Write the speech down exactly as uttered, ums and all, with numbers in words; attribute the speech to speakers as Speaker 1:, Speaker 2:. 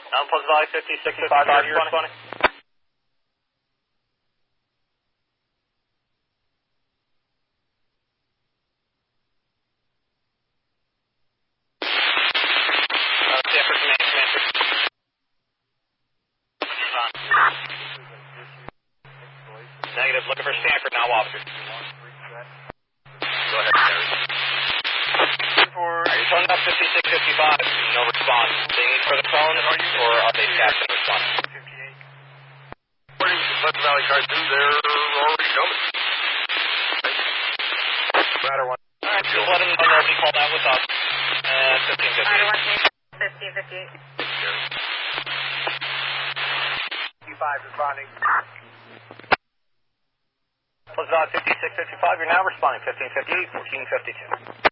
Speaker 1: Um, Pleasant Valley fifty-six fifty-five, you're responding? Uh, Stanford, command, Stanford. Negative, looking for Stanford now, officer. Go ahead, Terry. Are you calling up fifty-six fifty-five? No response. They need for the phone, or are they tapped in response?
Speaker 2: Morning, Pleasant Valley Cartoon, they're already coming. Matter one.
Speaker 1: Alright, just let them know nobody called out with us. Uh, fifteen fifty-eight.
Speaker 3: fifteen fifty-eight.
Speaker 2: fifty-five responding.
Speaker 1: Pleasant Valley fifty-six fifty-five, you're now responding. fifteen fifty-eight, fourteen fifty-two.